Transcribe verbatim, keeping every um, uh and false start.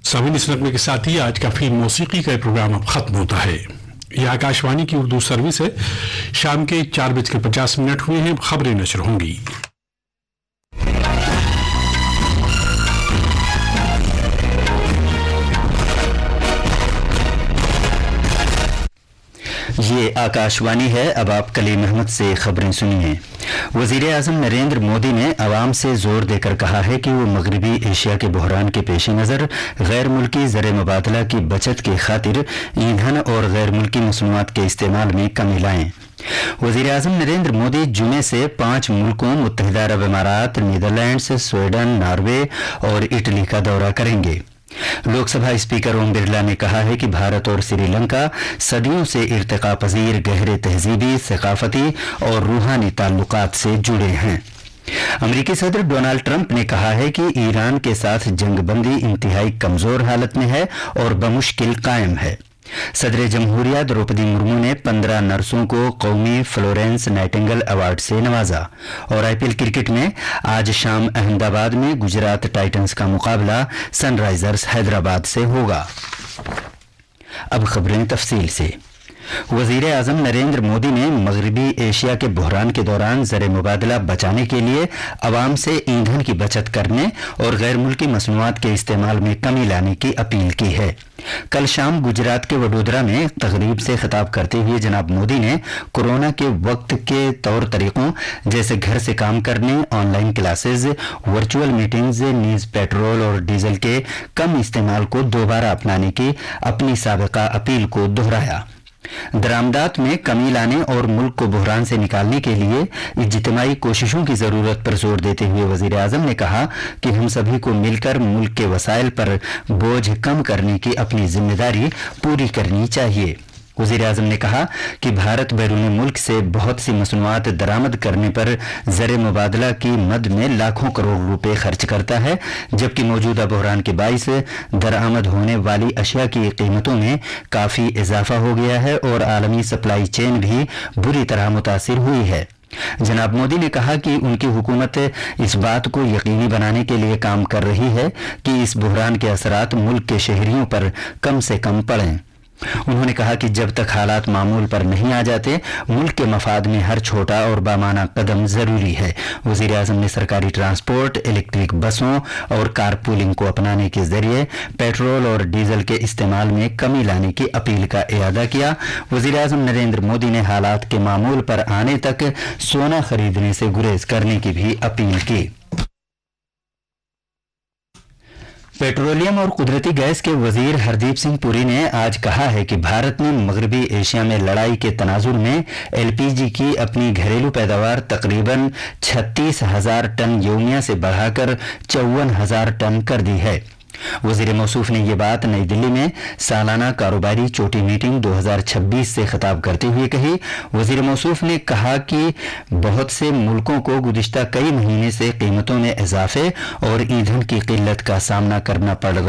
सामिन इस नगमे के साथ ही आज का फिल्म मौसीकी का प्रोग्राम अब खत्म होता है। यह आकाशवाणी की उर्दू सर्विस है। शाम के चार बजकर पचास मिनट हुए हैं। खबरें नशर होंगी। ये आकाशवाणी है। अब आप कलीम अहमद से खबरें सुनिए। वजीर आजम नरेंद्र मोदी ने अवाम से जोर देकर कहा है कि वो मगरबी एशिया के बहरान के पेश नज़र गैर मुल्की ज़र मुबादला की बचत की खातिर ईंधन और गैर मुल्की मसनूआत के इस्तेमाल में कमी लाएं। वजीर आजम नरेंद्र मोदी जुमे से पांच मुल्कों मुत्तहिदा अरब अमारात, नीदरलैंड्स, स्वीडन, नॉर्वे और इटली का दौरा करेंगे। लोकसभा स्पीकर ओम बिरला ने कहा है कि भारत और श्रीलंका सदियों से इर्तिका पजीर गहरे तहजीबी, सकाफती और रूहानी ताल्लुकात से जुड़े हैं। अमरीकी सदर डोनाल्ड ट्रंप ने कहा है कि ईरान के साथ जंगबंदी इंतहाई कमजोर हालत में है और बमुश्किल कायम है। सदर जमहूरिया द्रौपदी मुर्मू ने पंद्रह नर्सों को कौमी फ्लोरेंस नाइटिंगेल अवार्ड से नवाजा। और आईपीएल क्रिकेट में आज शाम अहमदाबाद में गुजरात टाइटंस का मुकाबला सनराइजर्स हैदराबाद से होगा। अब खबरें तफसील से। वजीर आजम नरेंद्र मोदी ने मगरबी एशिया के बहरान के दौरान ज़र मुबादला बचाने के लिए अवाम से ईंधन की बचत करने और गैर मुल्की मसनूआत के इस्तेमाल में कमी लाने की अपील की है। कल शाम गुजरात के वडोदरा में तकरीब से खिताब करते हुए जनाब मोदी ने कोरोना के वक्त के तौर तरीकों जैसे घर से काम करने, ऑनलाइन क्लासेज, वर्चुअल मीटिंग्स, नीज पेट्रोल और डीजल के कम इस्तेमाल को दोबारा अपनाने की अपनी साबिका अपील को दोहराया। दरामदात में कमी लाने और मुल्क को बहरान से निकालने के लिए इज्तिमाई कोशिशों की जरूरत पर जोर देते हुए वजीर आजम ने कहा कि हम सभी को मिलकर मुल्क के वसाइल पर बोझ कम करने की अपनी जिम्मेदारी पूरी करनी चाहिए। वजीर आजम ने कहा कि भारत बैरूनी मुल्क से बहुत सी मसनूआत दरामद करने पर ज़र मुबादला की मद में लाखों करोड़ रुपए खर्च करता है, जबकि मौजूदा बहरान के बाइस दरामद होने वाली अशिया की कीमतों में काफ़ी इजाफा हो गया है और आलमी सप्लाई चेन भी बुरी तरह मुतासिर हुई है। जनाब मोदी ने कहा कि उनकी हुकूमत इस बात को यकीनी बनाने के लिए काम कर रही है कि इस बहरान के असरात मुल्क के शहरियों पर कम से कम पड़ें। उन्होंने कहा कि जब तक हालात मामूल पर नहीं आ जाते, मुल्क के मफाद में हर छोटा और बामाना कदम जरूरी है। वजीर आजम ने सरकारी ट्रांसपोर्ट, इलेक्ट्रिक बसों और कार पूलिंग को अपनाने के जरिए पेट्रोल और डीजल के इस्तेमाल में कमी लाने की अपील का इरादा किया। वजीर आजम नरेंद्र मोदी ने हालात के मामूल पर आने तक सोना खरीदने से गुरेज करने की भी अपील की। पेट्रोलियम और कुदरती गैस के वजीर हरदीप सिंह पुरी ने आज कहा है कि भारत ने मगरबी एशिया में लड़ाई के तनाजुर में एलपीजी की अपनी घरेलू पैदावार तकरीबन छत्तीस हजार टन यौमिया से बढ़ाकर चौवन हजार टन कर दी है। वजीर मौसूफ ने यह बात नई दिल्ली में सालाना कारोबारी चोटी मीटिंग दो हज़ार छब्बीस से खिताब करते हुए कही। वजीर मौसूफ ने कहा कि बहुत से मुल्कों को गुज़िश्ता कई महीने से कीमतों में इजाफे और ईंधन की किल्लत का सामना करना पड़